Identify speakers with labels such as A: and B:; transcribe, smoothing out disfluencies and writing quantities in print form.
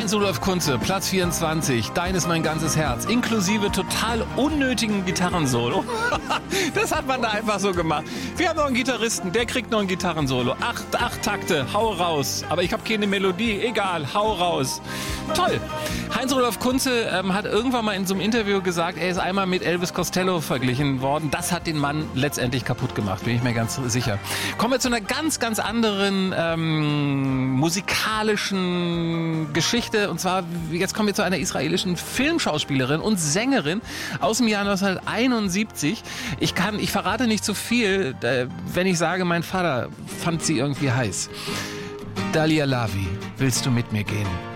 A: Heinz-Rudolf Kunze, Platz 24, Dein ist mein ganzes Herz, inklusive total unnötigen Gitarrensolo. Das hat man da einfach so gemacht. Wir haben noch einen Gitarristen, der kriegt noch ein Gitarrensolo. Acht Takte, hau raus. Aber ich habe keine Melodie, egal, hau raus. Toll. Heinz-Rudolf Kunze hat irgendwann mal in so einem Interview gesagt, er ist einmal mit Elvis Costello verglichen worden. Das hat den Mann letztendlich kaputt gemacht, bin ich mir ganz sicher. Kommen wir zu einer ganz, ganz anderen musikalischen Geschichte. Und zwar, jetzt kommen wir zu einer israelischen Filmschauspielerin und Sängerin aus dem Jahr 1971. Ich verrate nicht zu viel, wenn ich sage, mein Vater fand sie irgendwie heiß. Dalia Lavi, willst du mit mir gehen?